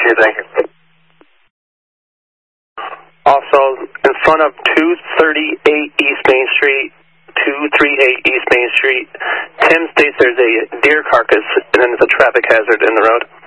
Okay, thank you. Also, in front of 238 East Main Street, 238 East Main Street, Tim states there's a deer carcass and then there's a traffic hazard in the road.